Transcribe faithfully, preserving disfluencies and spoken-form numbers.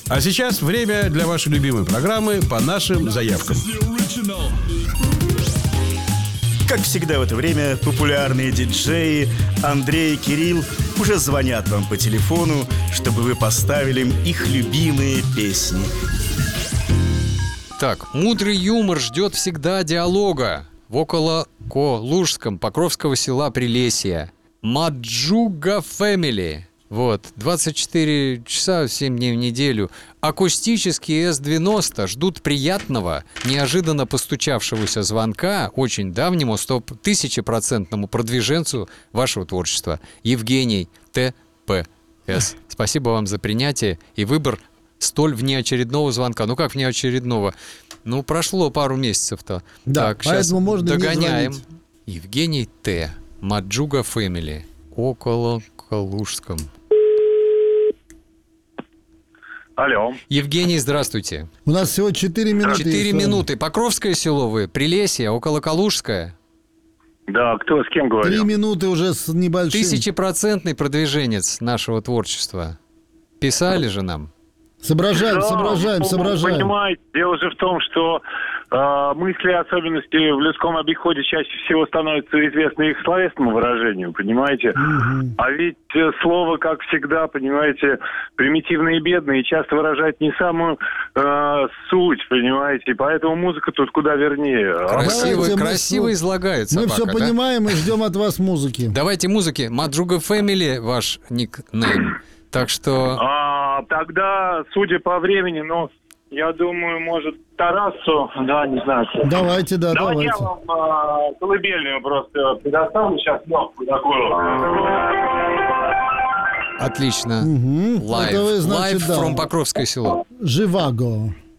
А сейчас время для вашей любимой программы «По нашим заявкам». Как всегда в это время популярные диджеи Андрей и Кирилл уже звонят вам по телефону, чтобы вы поставили им их любимые песни. Так, мудрый юмор ждет всегда диалога. В около-Лужском Покровского села Прилесья. Маджуга Фэмили. Вот, двадцать четыре часа, семь дней в неделю. Акустические эс девяносто ждут приятного, неожиданно постучавшегося звонка очень давнему, тысячепроцентному продвиженцу вашего творчества. Евгений Т П С. Спасибо вам за принятие и выбор столь внеочередного звонка. Ну как внеочередного? Ну, прошло пару месяцев-то. Да, так, сейчас можно догоняем. Евгений Т. Маджуга Фэмили. Около Калужском. Алло. Евгений, здравствуйте. У нас всего четыре минуты. Четыре минуты. Покровское село вы, Прилесье, около Калужское. Да, кто с кем говорит? Три минуты уже с небольшим. Тысячепроцентный продвиженец нашего творчества. Писали же нам. Соображаем, Да, соображаем, ну, соображаем. Понимаете, дело же в том, что э, мысли, особенности в людском обиходе чаще всего становятся известны их словесному выражению, понимаете? Угу. А ведь э, слово, как всегда, понимаете, примитивное и бедное, и часто выражает не самую э, суть, понимаете? И поэтому музыка тут куда вернее. Красиво, Давайте мы красиво с- излагает Мы собака, все да? понимаем и ждем от вас музыки. Давайте музыки. Маджуга Фэмили ваш никнейм. Так что... А, тогда, судя по времени, ну, я думаю, может, Тарасу, да, не знаю. Давайте, да, Давайте давайте. я вам а, колыбельную просто предоставлю сейчас нотку такую. Отлично. Угу. Live. Это вы, значит, Live да. from Покровское село. Живаго.